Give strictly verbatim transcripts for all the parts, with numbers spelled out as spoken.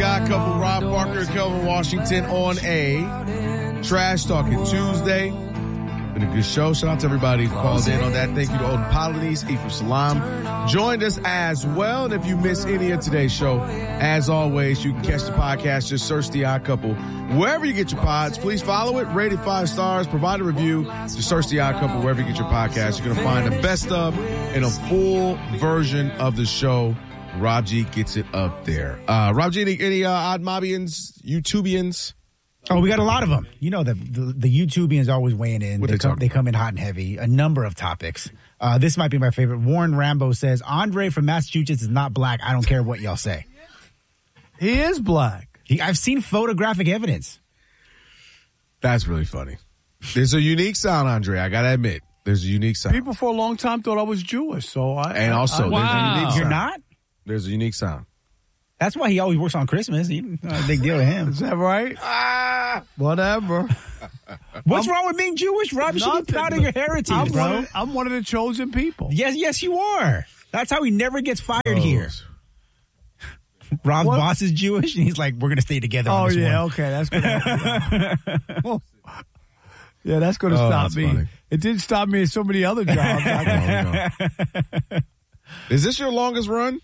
Odd Couple, Rob Parker and Kelvin Washington on a Trash Talking Tuesday. Been a good show. Shout out to everybody who called in on that. Thank you to Olden Polynese, Ephraim Salam. Joined us as well. And if you miss any of today's show, as always, you can catch the podcast. Just search The Odd Couple. Wherever you get your pods, please follow it. Rate it five stars. Provide a review. Just search The Odd Couple wherever you get your podcast. You're going to find the best of and a full version of the show. Rob G gets it up there. Uh, Rob G, any, any uh, Odd Mobians, YouTubians? Oh, we got a lot of them. You know, the the, the YouTubians always weighing in. What they, they come, talking they come in hot and heavy. A number of topics. Uh, this might be my favorite. Warren Rambo says, Andre from Massachusetts is not black. I don't care what y'all say. He is black. He, I've seen photographic evidence. That's really funny. There's a unique sound, Andre. I got to admit. There's a unique sound. People for a long time thought I was Jewish, so I... And also, I, I, there's wow. a unique sound. You're not? There's a unique sound. That's why he always works on Christmas. He, not a big deal with him. Is that right? Ah! Whatever. What's I'm, wrong with being Jewish, Rob? You should be proud of your heritage, I'm bro. One of, I'm one of the chosen people. Yes, yes, you are. That's how he never gets fired Oh. here. Rob's What? boss is Jewish, and he's like, we're going to stay together on Oh, this yeah, one. okay. That's good. Well, yeah, that's going to Oh, stop that's me. funny. It didn't stop me in so many other jobs. I No, no. Is this your longest run?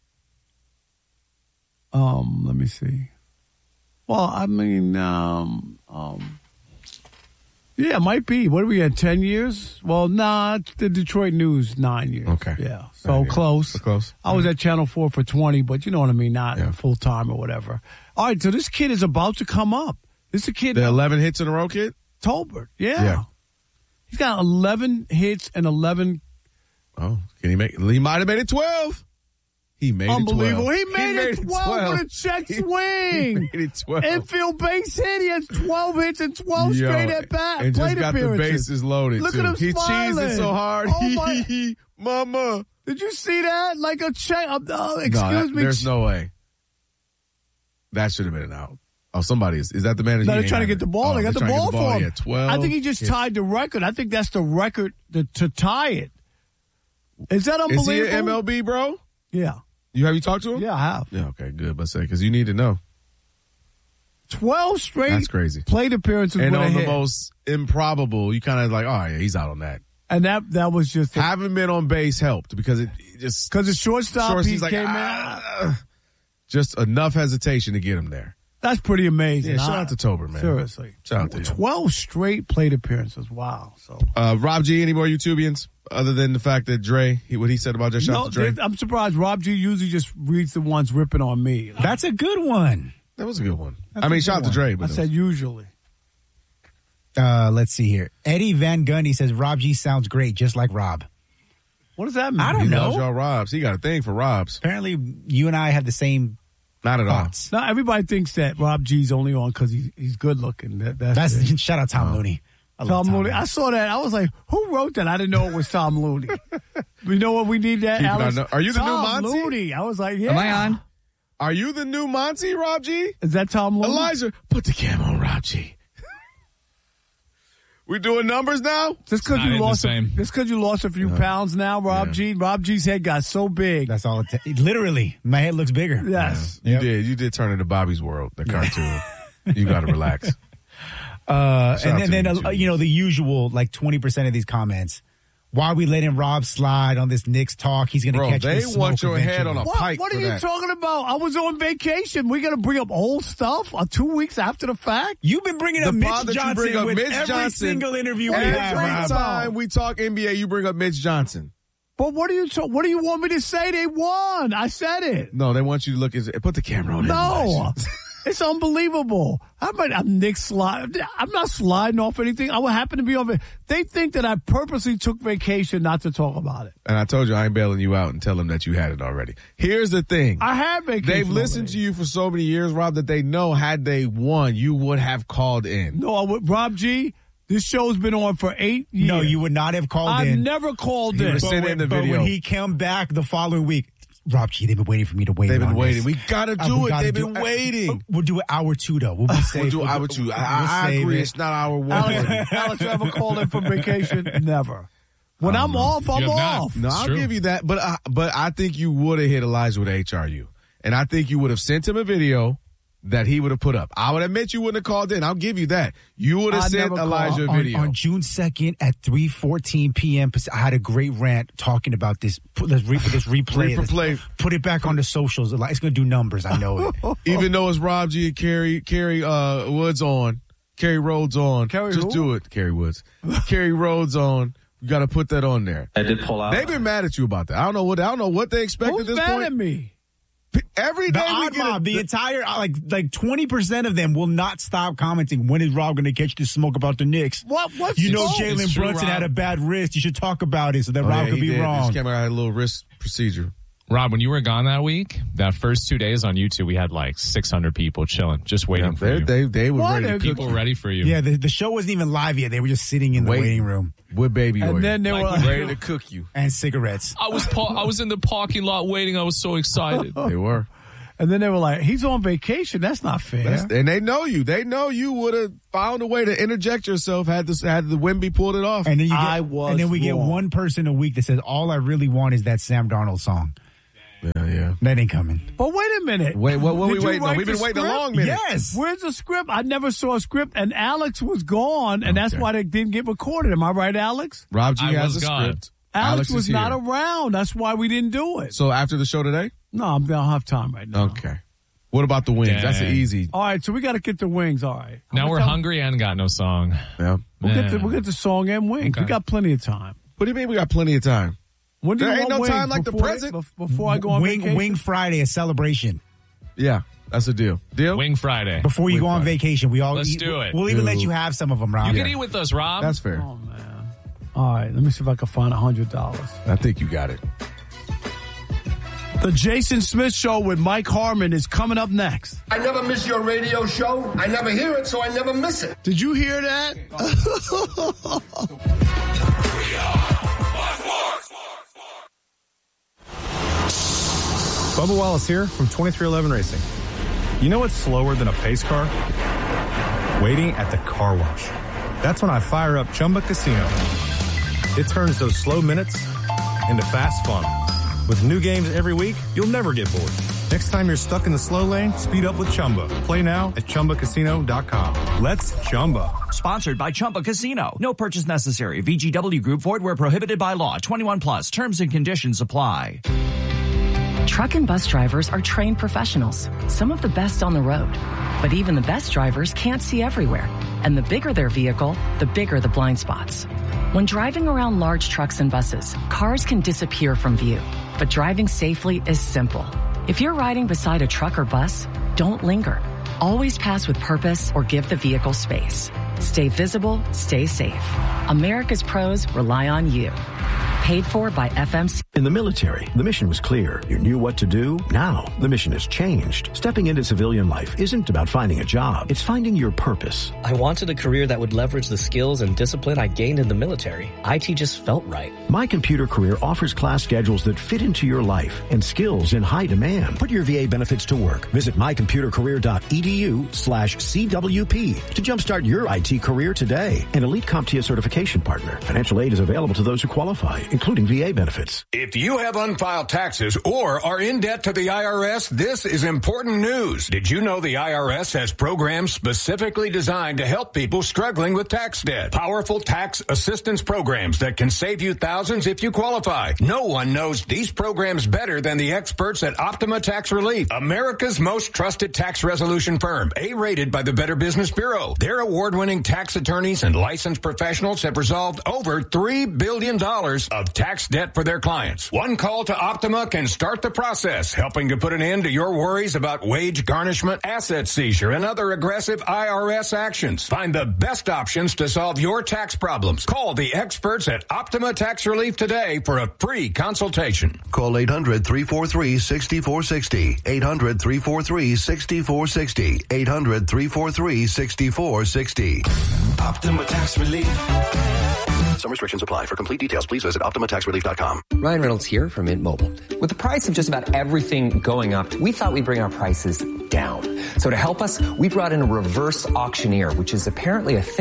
Um, let me see. Well, I mean, um, um, yeah, it might be. What are we at, ten years? Well, nah, the Detroit News, nine years. Okay. Yeah, so Right, yeah. close. So close. I was at Channel four for twenty, but you know what I mean, not Yeah. full-time or whatever. All right, so this kid is about to come up. This is a kid, The eleven hits in a row, kid? Tolbert. Yeah. Yeah. He's got eleven hits and eleven. Oh, can he make He might have made it twelve. He made Unbelievable. it twelve. He made, it twelve with a check swing. He made it twelve. Infield base hit. He has twelve hits and twelve Yo, straight at bat. and Plate just got appearances. the bases loaded. Look too. at him He smiling. cheesed it so hard. Oh, my. Mama. Did you see that? Like a check. Oh, excuse no, that, me. There's no way. That should have been an out. Oh, somebody is. Is that the manager? No, they're trying to get the ball. Oh, they got the trying to ball, get the ball for him. Yeah, twelve. I think he just yeah. tied the record. I think that's the record to, to tie it. Is that Is unbelievable? he an M L B, bro? Yeah. You have you talked to him? Yeah, I have. Yeah, okay, good. But say, because you need to know. twelve straight That's crazy. plate appearances And with a on the hit. most improbable, you kind of like, oh, yeah, he's out on that. And that that was just a, Having been on base helped because it, it just. because the shortstop Shorts, he he's like, came in. ah, just enough hesitation to get him there. That's pretty amazing. Yeah, shout I- out to Tober, man. Seriously. Shout out to you. twelve straight plate appearances. Wow. So Uh, Rob G, any more YouTubians other than the fact that Dre, he, what he said about just shout no, out to Dre? I'm surprised Rob G usually just reads the ones ripping on me. That's a good one. That was a good one. That's I mean, a shout out good to Dre. I But said usually. Uh, let's see here. Eddie Van Gundy says, Rob G sounds great, just like Rob. What does that mean? I don't he know. loves y'all Robs. He got a thing for Robs. Apparently, you and I have the same Not at all. thoughts. Now, everybody thinks that Rob G's only on because he, he's good looking. That, that's That's it. shout out Tom Looney. I love Tom Looney. I saw that. I was like, who wrote that? I didn't know it was Tom Looney. You know what we need that, Keep it Alex? on the- Are you the new Tom Monty? Looney. I was like, yeah. Am I on? Are you the new Monty, Rob G? Is that Tom Looney? Elijah, put the cam on Rob G. We doing numbers now? Just because Not you in the lost, a, same. just because you lost a few pounds now, Rob Yeah. G. Rob G's head got so big. That's all it takes. Literally, my head looks bigger. yes. You Yep. did. You did turn into Bobby's World, the cartoon. You got to relax. Uh, Shout and out then, to then you, uh, too. you know, the usual, like twenty percent of these comments. Why are we letting Rob slide on this Knicks talk? He's going to Bro, catch they the want smoke your head eventually. on a What, pike what are for you that. talking about? I was on vacation. We got to bring up old stuff uh, two weeks after the fact? You've been bringing The up Mitch pod that you Johnson bring up with Mitch every Johnson single interview we What are you have. talking Every Rob. about? time we talk N B A, you bring up Mitch Johnson. But what do you ta- what do you want me to say? They won. I said it. No, they want you to look at put the camera on him. No. Elijah. It's unbelievable. I'm, not- I'm Nick slide. I'm not sliding off anything. I would happen to be on it. They think that I purposely took vacation not to talk about it. And I told you I ain't bailing you out and tell them that you had it already. Here's the thing. I have vacation. They've listened to you for so many years, Rob, that they know had they won, you would have called in. No, I would, Rob G, this show's been on for eight years. No, you would not have called I've in. never called He in. was But sent when, in the but video. when he came back the following week, Rob G, they've been waiting for me to weigh They've in been on waiting. this. We gotta Uh, do we it. gotta They've do- been uh, waiting. We'll do it hour two, though. We'll be safe. We'll do We'll hour two. I, I save agree. it. It's not hour one. Alex, Alex ever called in from vacation? Never. When I'm off, I'm You have not. off. No, It's I'll true. give you that. But I, but I think you would have hit Elijah with H R U. And I think you would have sent him a video that he would have put up. I would admit you wouldn't have called in. I'll give you that. You would have I sent never Elijah a on, video. on June second at three fourteen p.m. I had a great rant talking about this. Put this, re, this replay. Replay. This, put it back on the socials. It's going to do numbers. I know it. Even though it's Rob G and Kerry, Kerry uh, Woods on, Kerry Rhodes on. Kerry Just who? do it, Kerry Woods. Kerry Rhodes on. You got to put that on there. I did pull out. They've been mad at you about that. I don't know what I don't know what they expect Who's at this mad point. at me? Every The day we odd get a- mob, the entire, like, like twenty percent of them will not stop commenting. When is Rob going to catch the smoke about the Knicks? What? What's You know, wrong? Jalen It's true, Brunson Rob. had a bad wrist. You should talk about it so that Oh, Rob yeah, could he be did. wrong. This camera had a little wrist procedure. Rob, when you were gone that week, that first two days on YouTube, we had like six hundred people chilling, just waiting Yeah, for they, you. they they were Why ready to they're cook people you. ready for you. Yeah, the, the show wasn't even live yet. They were just sitting in the Waiting. waiting room with baby oil. And then they Like, were like, ready to cook you. and cigarettes. I was pa- I was in the parking lot waiting. I was so excited. They were. and then they were like, he's on vacation. That's not fair. That's- and they know you. They know you would have found a way to interject yourself had this had the Wimby pulled it off. And then you get, I was and then we get wrong. one person a week that says, all I really want is that Sam Darnold song. yeah, yeah. That ain't coming. But wait a minute. Wait, what? What Did we you waiting on? write We've been the waiting a script? long minute. Yes. Where's the script? I never saw a script, and Alex was gone, and that's Okay. why they didn't get recorded. Am I right, Alex? Rob G I has was a gone. script. Alex, is was not here. around. That's why we didn't do it. So after the show today? No, I don't have time right now. Okay. What about the wings? That's an Dang. easy. All right, so we got to get the wings. All right. Now How we're much time- hungry and got no song. Yeah. We'll get the Yeah. we'll get the song and wings. Okay. We got plenty of time. What do you mean we got plenty of time? When do There you ain't want no wings? time like the Before- present. bef- Before I go on Wing, vacation. Wing Friday, a celebration. Yeah, that's a deal. Deal? Wing Friday. Before you Wing go on Friday. vacation, we all Let's eat, do it. We'll even let Dude. you have some of them, Rob. You Yeah. can eat with us, Rob. That's fair. Oh man. All right, let me see if I can find a hundred dollars. I think you got it. The Jason Smith Show with Mike Harmon is coming up next. I never miss your radio show. I never hear it, so I never miss it. Did you hear that? Bubba Wallace here from twenty-three eleven Racing. You know what's slower than a pace car? Waiting at the car wash. That's when I fire up Chumba Casino. It turns those slow minutes into fast fun. With new games every week, you'll never get bored. Next time you're stuck in the slow lane, speed up with Chumba. Play now at Chumba Casino dot com. Let's Chumba. Sponsored by Chumba Casino. No purchase necessary. V G W Group Void where prohibited by law. twenty-one plus. Terms and conditions apply. Truck and bus drivers are trained professionals, some of the best on the road. But even the best drivers can't see everywhere. And the bigger their vehicle, the bigger the blind spots. When driving around large trucks and buses, cars can disappear from view. But driving safely is simple. If you're riding beside a truck or bus, don't linger. Always pass with purpose or give the vehicle space. Stay visible, stay safe. America's pros rely on you. Paid for by F M C. In the military, the mission was clear. You knew what to do. Now, the mission has changed. Stepping into civilian life isn't about finding a job. It's finding your purpose. I wanted a career that would leverage the skills and discipline I gained in the military. I T just felt right. My Computer Career offers class schedules that fit into your life and skills in high demand. Put your V A benefits to work. Visit my computer career dot e d u slash C W P to jumpstart your I T career today. An Elite CompTIA certification partner. Financial aid is available to those who qualify, including V A benefits. If you have unfiled taxes or are in debt to the I R S, this is important news. Did you know the I R S has programs specifically designed to help people struggling with tax debt? Powerful tax assistance programs that can save you thousands if you qualify. No one knows these programs better than the experts at Optima Tax Relief, America's most trusted tax resolution firm, A-rated by the Better Business Bureau. Their award-winning tax attorneys and licensed professionals have resolved over three billion dollars of tax debt for their clients. One call to Optima can start the process, helping to put an end to your worries about wage garnishment, asset seizure, and other aggressive I R S actions. Find the best options to solve your tax problems. Call the experts at Optima Tax Relief today for a free consultation. Call eight hundred, three four three, six four six zero. eight hundred, three four three, six four six zero. eight hundred, three four three, six four six zero. Optima Tax Relief. Some restrictions apply. For complete details, please visit optima tax relief dot com. Ryan Reynolds here from Mint Mobile. With the price of just about everything going up, we thought we'd bring our prices down. So to help us, we brought in a reverse auctioneer, which is apparently a thing.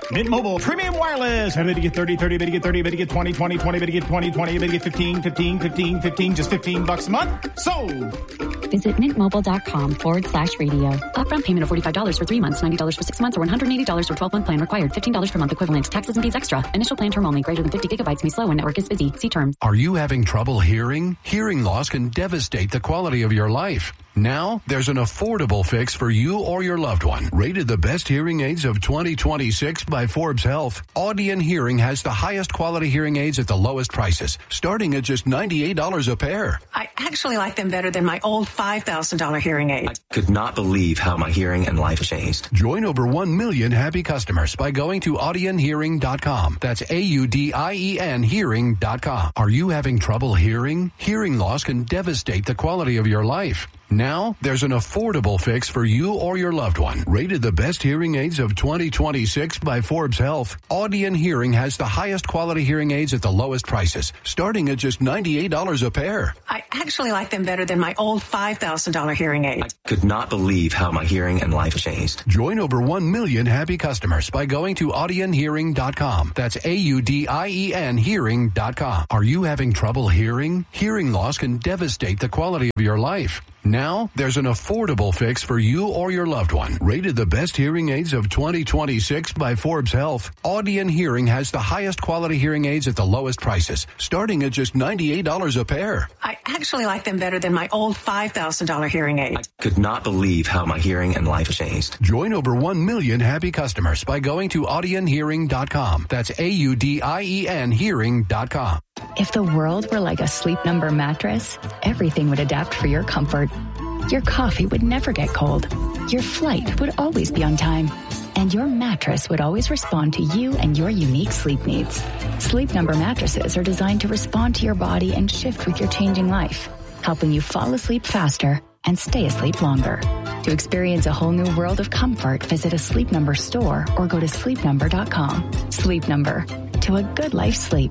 Mint Mobile Premium Wireless. How to get thirty, thirty, bit to get thirty, bit to get twenty, twenty, twenty, bit to get twenty, twenty, bit to get fifteen, fifteen, fifteen, fifteen, just fifteen bucks a month. Sold. Visit mintmobile.com forward slash radio. Upfront payment of forty-five dollars for three months, ninety dollars for six months, or one hundred eighty dollars for twelve-month plan required. fifteen dollars per month equivalent. Taxes and fees extra. Initial plan term only. Greater than fifty gigabytes may slow when network is busy. See terms. Are you having trouble hearing? Hearing loss can devastate the quality of your life. Now, there's an affordable fix for you or your loved one. Rated the best hearing aids of twenty twenty-six by Forbes Health, Audion Hearing has the highest quality hearing aids at the lowest prices, starting at just ninety-eight dollars a pair. I actually like them better than my old five thousand dollars hearing aid. I could not believe how my hearing and life changed. Join over one million happy customers by going to audion hearing dot com. That's A U D I E N hearing dot com. Are you having trouble hearing? Hearing loss can devastate the quality of your life. Now, there's an affordable fix for you or your loved one. Rated the best hearing aids of twenty twenty-six by Forbes Health, Audion Hearing has the highest quality hearing aids at the lowest prices, starting at just ninety-eight dollars a pair. I actually like them better than my old five thousand dollars hearing aid. I could not believe how my hearing and life changed. Join over one million happy customers by going to audion hearing dot com. That's A U D I E N hearing dot com. Are you having trouble hearing? Hearing loss can devastate the quality of your life. Now, there's an affordable fix for you or your loved one. Rated the best hearing aids of twenty twenty-six by Forbes Health, Audion Hearing has the highest quality hearing aids at the lowest prices, starting at just ninety-eight dollars a pair. I actually like them better than my old five thousand dollars hearing aid. I could not believe how my hearing and life changed. Join over one million happy customers by going to audion hearing dot com. That's A U D I E N hearing dot com. If the world were like a Sleep Number mattress, everything would adapt for your comfort. Your coffee would never get cold. Your flight would always be on time. And your mattress would always respond to you and your unique sleep needs. Sleep Number mattresses are designed to respond to your body and shift with your changing life, helping you fall asleep faster and stay asleep longer. To experience a whole new world of comfort, visit a Sleep Number store or go to sleep number dot com. Sleep Number. To a good life sleep.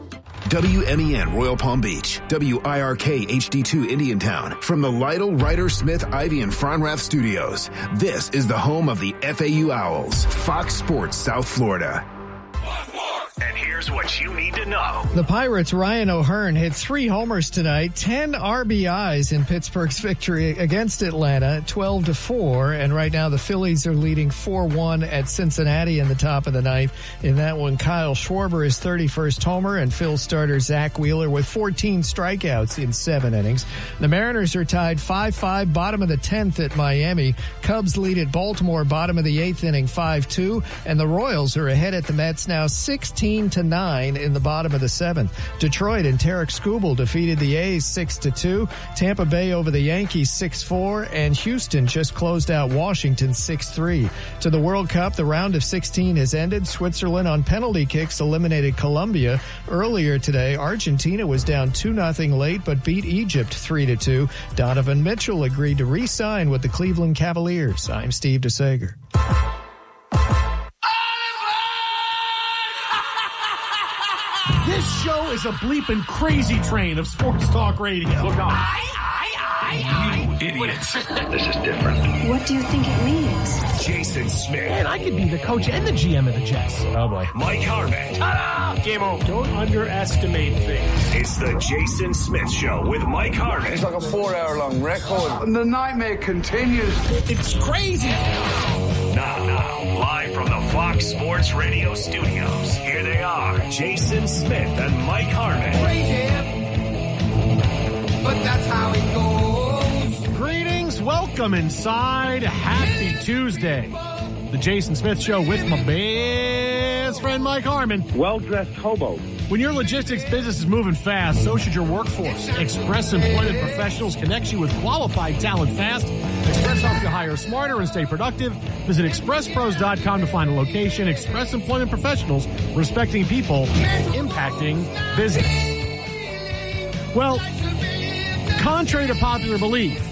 W M E N Royal Palm Beach, W I R K H D two Indiantown. From the Lytle, Ryder, Smith, Ivy, and Fronrath studios, this is the home of the F A U Owls, Fox Sports South Florida. And here's what you need to know. The Pirates' Ryan O'Hearn hit three homers tonight, ten R B Is in Pittsburgh's victory against Atlanta, twelve to four. And right now the Phillies are leading four one at Cincinnati in the top of the ninth. In that one, Kyle Schwarber is thirty-first homer, and Phil starter Zach Wheeler with fourteen strikeouts in seven innings. The Mariners are tied five five, bottom of the tenth at Miami. Cubs lead at Baltimore, bottom of the eighth inning, five two. And the Royals are ahead at the Mets now sixteen to nine in the bottom of the seventh. Detroit and Tarek Skubal defeated the A's six to two. Tampa Bay over the Yankees six four, and Houston just closed out Washington six three. To the World Cup, the round of sixteen has ended. Switzerland on penalty kicks eliminated Colombia. Earlier today, Argentina was down two nothing late but beat Egypt three to two. Donovan Mitchell agreed to re-sign with the Cleveland Cavaliers. I'm Steve DeSager. This show is a bleeping crazy train of sports talk radio. Look out. I, I, I, you idiots. This is different. What do you think it means? Jason Smith. Man, I could be the coach and the G M of the Jets. Oh, boy. Mike Harmon. Ta-da! Game over. Don't underestimate things. It's the Jason Smith Show with Mike Harmon. It's like a four-hour-long record. And the nightmare continues. It's crazy. Now, now, live from the Fox Sports Radio studios, here they are, Jason Smith and Mike Harmon. Crazy, but that's how it goes. Greetings, welcome inside. Happy Tuesday. The Jason Smith Show with my best friend Mike Harmon. Well-dressed hobo. When your logistics business is moving fast, so should your workforce. Express Employment Professionals connects you with qualified talent fast. Express helps you hire smarter and stay productive. Visit express pros dot com to find a location. Express Employment Professionals, respecting people, impacting business. Well, contrary to popular belief,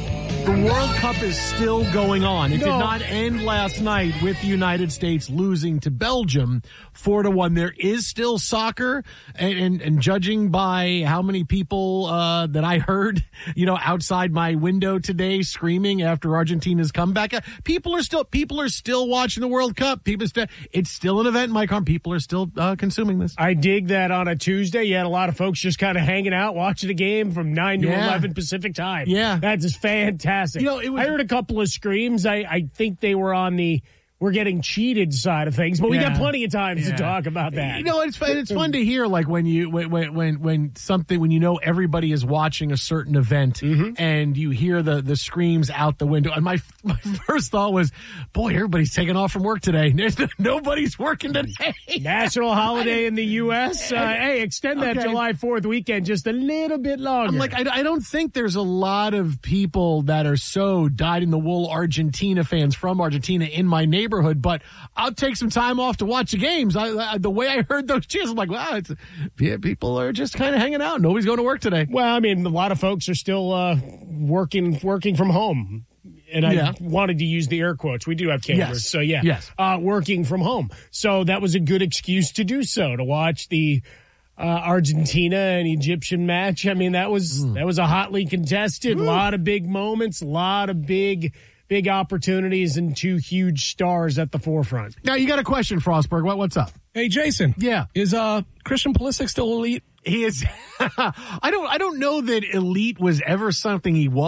The World Cup is still going on. It No. did not end last night with the United States losing to Belgium four to one. There is still soccer, and, and, and judging by how many people uh, that I heard, you know, outside my window today screaming after Argentina's comeback, uh, people are still people are still watching the World Cup. People, st- it's still an event, Mike Harm. People are still uh, consuming this. I dig that on a Tuesday. You had a lot of folks just kind of hanging out, watching the game from nine to Yeah. eleven Pacific time. Yeah. That's just fantastic. You know, it was- I heard a couple of screams. I, I think they were on the we're getting cheated side of things, but we Yeah. got plenty of times Yeah. to talk about that. You know, it's fun, it's fun to hear, like when you when when when something when you know everybody is watching a certain event and you hear the the screams out the window. And my my first thought was, boy, everybody's taking off from work today. There's, nobody's working today. National holiday in the U S Uh, hey, extend that Okay. July fourth weekend just a little bit longer. I'm like, I, I don't think there's a lot of people that are so dyed-in-the-wool Argentina fans from Argentina in my neighborhood, but I'll take some time off to watch the games. I, I, the way I heard those cheers, I'm like, wow, it's, yeah, people are just kind of hanging out. Nobody's going to work today. Well, I mean, a lot of folks are still uh, working working from home. And I Yeah. wanted to use the air quotes. We do have cameras. Yes. So, yeah. Yes. Uh, working from home. So that was a good excuse to do so, to watch the uh, Argentina and Egyptian match. I mean, that was that was a hotly contested, a lot of big moments, a lot of big, big opportunities, and two huge stars at the forefront. Now, you got a question, Frostberg. What, what's up? Hey, Jason. Yeah. Is uh Christian Pulisic still elite? He is. I don't. I don't know that elite was ever something he was.